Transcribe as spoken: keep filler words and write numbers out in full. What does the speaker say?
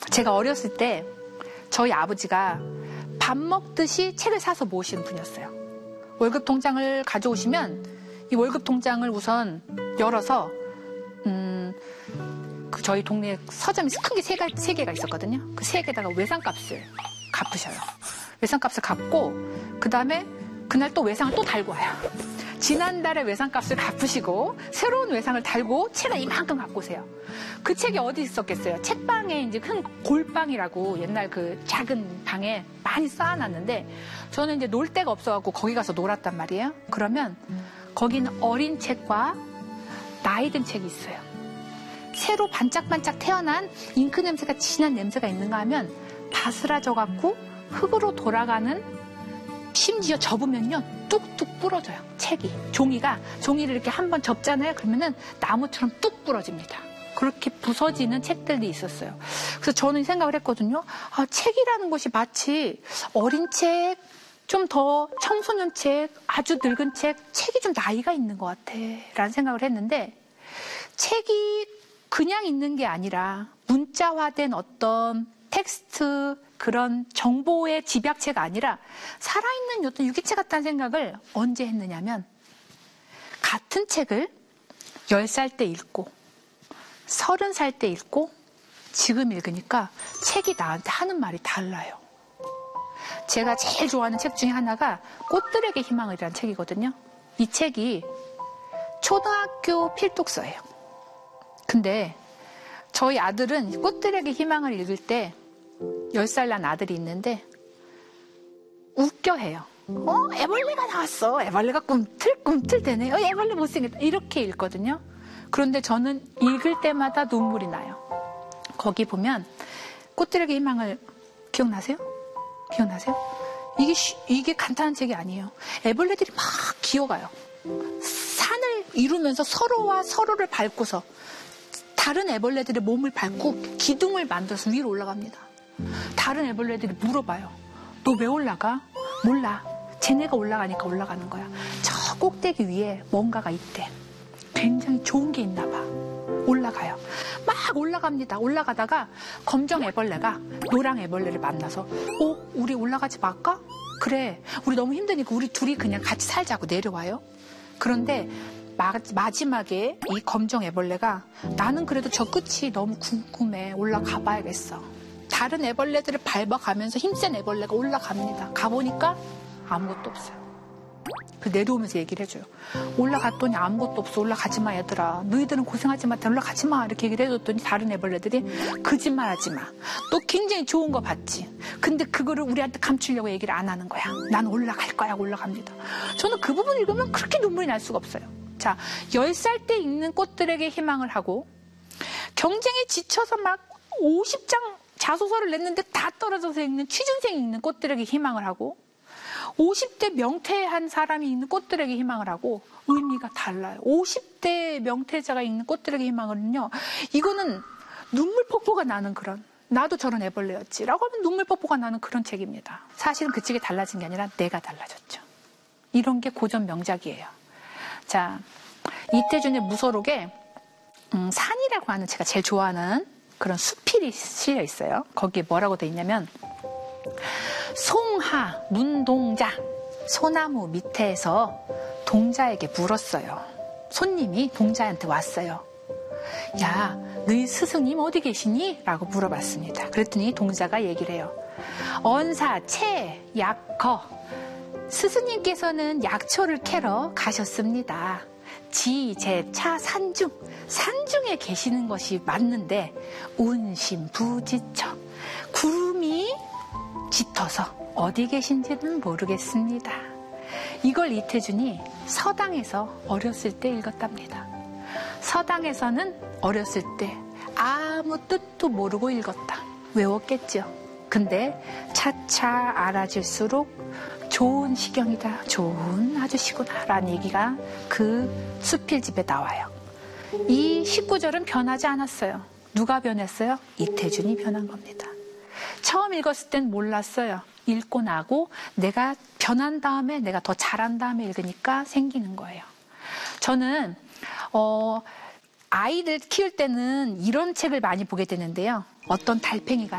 제가 어렸을 때 저희 아버지가 밥 먹듯이 책을 사서 모으시는 분이었어요. 월급 통장을 가져오시면 이 월급 통장을 우선 열어서 음, 그 저희 동네에 서점이 큰 게 세 세 개가 있었거든요. 그 세 개다가 외상값을 갚으셔요. 외상값을 갚고 그 다음에 그날 또 외상을 또 달고 와요. 지난달에 외상값을 갚으시고 새로운 외상을 달고 책을 이만큼 갖고 오세요. 그 책이 어디 있었겠어요? 책방에 이제 큰 골방이라고 옛날 그 작은 방에 많이 쌓아놨는데 저는 이제 놀 데가 없어갖고 거기 가서 놀았단 말이에요. 그러면 거기는 어린 책과 나이 든 책이 있어요. 새로 반짝반짝 태어난 잉크 냄새가 진한 냄새가 있는가 하면 바스라져갖고 흙으로 돌아가는, 심지어 접으면요 뚝뚝 부러져요. 책이, 종이가 종이를 이렇게 한번 접잖아요. 그러면은 나무처럼 뚝 부러집니다. 그렇게 부서지는 책들이 있었어요. 그래서 저는 생각을 했거든요. 아, 책이라는 것이 마치 어린 책, 좀 더 청소년 책, 아주 늙은 책, 책이 좀 나이가 있는 것 같아 라는 생각을 했는데, 책이 그냥 있는 게 아니라 문자화된 어떤 텍스트, 그런 정보의 집약체가 아니라 살아있는 어떤 유기체 같다는 생각을 언제 했느냐면, 같은 책을 열 살 때 읽고 서른 살 때 읽고 지금 읽으니까 책이 나한테 하는 말이 달라요. 제가 제일 좋아하는 책 중에 하나가 꽃들에게 희망을이라는 책이거든요. 이 책이 초등학교 필독서예요. 근데 저희 아들은 꽃들에게 희망을 읽을 때 열 살 난 아들이 있는데 웃겨해요. 어? 애벌레가 나왔어. 애벌레가 꿈틀꿈틀 대네. 어, 애벌레 못생겼다. 이렇게 읽거든요. 그런데 저는 읽을 때마다 눈물이 나요. 거기 보면 꽃들에게 희망을 기억나세요? 기억나세요? 이게 쉬, 이게 간단한 책이 아니에요. 애벌레들이 막 기어가요. 산을 이루면서 서로와 서로를 밟고서 다른 애벌레들의 몸을 밟고 기둥을 만들어서 위로 올라갑니다. 다른 애벌레들이 물어봐요. 너 왜 올라가? 몰라. 쟤네가 올라가니까 올라가는 거야. 저 꼭대기 위에 뭔가가 있대. 굉장히 좋은 게 있나 봐. 올라가요. 막 올라갑니다. 올라가다가 검정 애벌레가 노랑 애벌레를 만나서 어? 우리 올라가지 말까? 그래. 우리 너무 힘드니까 우리 둘이 그냥 같이 살자고 내려와요. 그런데 마, 마지막에 이 검정 애벌레가 나는 그래도 저 끝이 너무 궁금해. 올라가 봐야겠어. 다른 애벌레들을 밟아가면서 힘센 애벌레가 올라갑니다. 가보니까 아무것도 없어요. 그 내려오면서 얘기를 해줘요. 올라갔더니 아무것도 없어. 올라가지 마 얘들아. 너희들은 고생하지 마. 올라가지 마. 이렇게 얘기를 해줬더니 다른 애벌레들이 거짓말하지 마. 너 굉장히 좋은 거 봤지. 근데 그거를 우리한테 감추려고 얘기를 안 하는 거야. 난 올라갈 거야. 올라갑니다. 저는 그 부분 읽으면 그렇게 눈물이 날 수가 없어요. 자, 열 살 때 읽는 꽃들에게 희망을 하고 경쟁에 지쳐서 막 오십 장 자소서를 냈는데 다 떨어져서 읽는 취준생이 읽는 꽃들에게 희망을 하고 오십 대 명퇴한 사람이 읽는 꽃들에게 희망을 하고 의미가 달라요. 오십 대 명퇴자가 읽는 꽃들에게 희망은요, 이거는 눈물 폭포가 나는 그런, 나도 저런 애벌레였지 라고 하면 눈물 폭포가 나는 그런 책입니다. 사실은 그 책이 달라진 게 아니라 내가 달라졌죠. 이런 게 고전 명작이에요. 자, 이태준의 무서록에 음, 산이라고 하는 제가 제일 좋아하는 그런 수필이 실려 있어요. 거기에 뭐라고 돼 있냐면, 송하 문동자, 소나무 밑에서 동자에게 물었어요. 손님이 동자한테 왔어요. 야, 너희 스승님 어디 계시니? 라고 물어봤습니다. 그랬더니 동자가 얘기를 해요. 언사, 채, 약거. 스승님께서는 약초를 캐러 가셨습니다. 지, 제, 차, 산중. 산중에 계시는 것이 맞는데 운신부지처. 구름이 짙어서 어디 계신지는 모르겠습니다. 이걸 이태준이 서당에서 어렸을 때 읽었답니다. 서당에서는 어렸을 때 아무 뜻도 모르고 읽었다. 외웠겠죠. 근데 차차 알아질수록 좋은 시경이다. 좋은 아저씨구나 라는 얘기가 그 수필집에 나와요. 이 십구 절은 변하지 않았어요. 누가 변했어요? 이태준이 변한 겁니다. 처음 읽었을 땐 몰랐어요. 읽고 나고 내가 변한 다음에 내가 더 잘한 다음에 읽으니까 생기는 거예요. 저는 어, 아이들 키울 때는 이런 책을 많이 보게 되는데요. 어떤 달팽이가